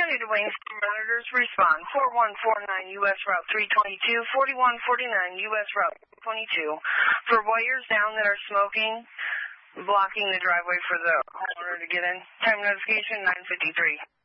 United Wayne monitors respond. 4149 U.S. Route 322, 4149 U.S. Route 22. For wires down that are smoking, blocking the driveway for the homeowner to get in. Time notification 9:53.